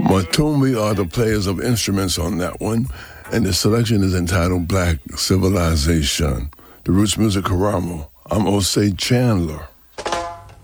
Matumbi are the players of instruments on that one, and the selection is entitled Black Civilization. The Roots Music Karamo. I'm Osei Chandler.